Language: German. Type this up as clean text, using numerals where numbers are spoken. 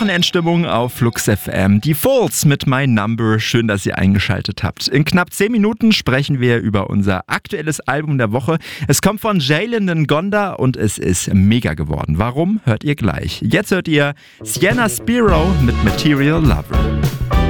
Wochenendstimmung auf Flux FM. Die Falls mit My Number. Schön, dass ihr eingeschaltet habt. In knapp 10 Minuten sprechen wir über unser aktuelles Album der Woche. Es kommt von Jalen Ngonda und es ist mega geworden. Warum? Hört ihr gleich. Jetzt hört ihr Sienna Spiro mit Material Lover.